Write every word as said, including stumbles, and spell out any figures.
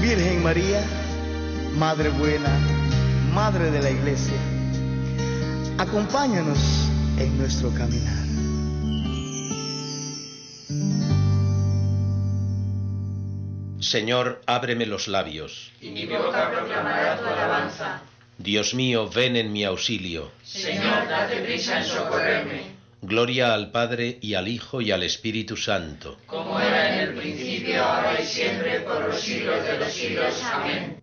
Virgen María, Madre buena, Madre de la Iglesia, acompáñanos en nuestro caminar. Señor, ábreme los labios, y mi boca proclamará tu alabanza. Dios mío, ven en mi auxilio. Señor, date prisa en socorrerme. Gloria al Padre, y al Hijo, y al Espíritu Santo. Como era en el principio, ahora y siempre, por los siglos de los siglos. Amén.